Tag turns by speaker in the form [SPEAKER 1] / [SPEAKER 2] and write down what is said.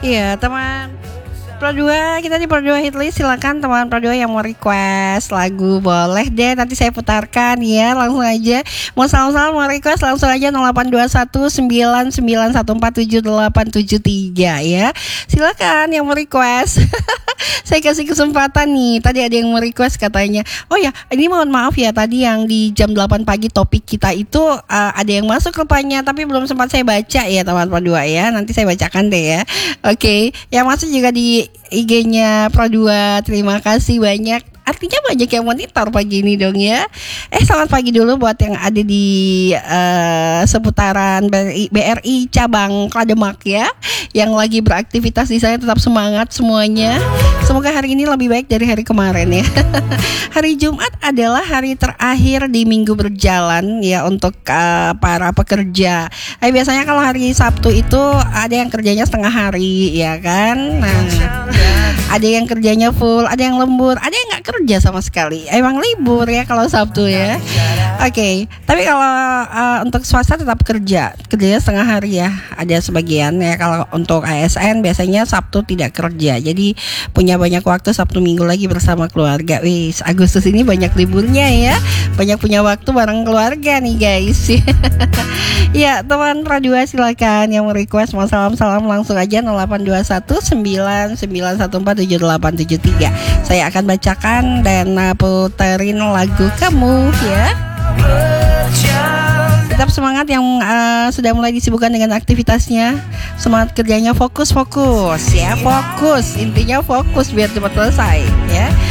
[SPEAKER 1] Iya, teman Pro 2, kita di Pro 2 Hitlist. Silakan teman Pro 2 yang mau request lagu boleh deh, nanti saya putarkan ya. Langsung aja. Mau salam-salam, mau request langsung aja 082199147873 ya. Silakan yang mau request. Saya kasih kesempatan nih. Tadi ada yang mau request katanya. Oh ya, ini mohon maaf ya, tadi yang di jam 8 pagi topik kita itu ada yang masuk rupanya, tapi belum sempat saya baca ya teman Pro 2 ya. Nanti saya bacakan deh ya. Oke, yang masuk juga di IG-nya Pro 2. Terima kasih banyak. Artinya banyak yang monitor pagi ini dong ya. Selamat pagi dulu buat yang ada di seputaran BRI cabang Klademak ya, yang lagi beraktivitas di sana. Tetap semangat semuanya. Semoga hari ini lebih baik dari hari kemarin ya. Hari Jumat adalah hari terakhir di minggu berjalan ya untuk para pekerja. Biasanya kalau hari Sabtu itu ada yang kerjanya setengah hari ya kan. Nah, ada yang kerjanya full, ada yang lembur, ada yang nggak kerja sama sekali. Emang libur ya kalau Sabtu ya. Oke, tapi kalau untuk swasta tetap kerjanya setengah hari ya. Ada sebagian ya. Kalau untuk ASN biasanya Sabtu tidak kerja. Jadi punya banyak waktu Sabtu Minggu lagi bersama keluarga. Wis, Agustus ini banyak liburnya ya. Banyak punya waktu bareng keluarga nih guys. Ya, teman Radio silakan yang mau request, mau salam-salam langsung aja 082199147873. Saya akan bacakan dan puterin lagu kamu ya. Tetap semangat yang sudah mulai disibukkan dengan aktivitasnya. Semangat kerjanya, fokus ya, fokus. Intinya fokus biar cepat selesai ya.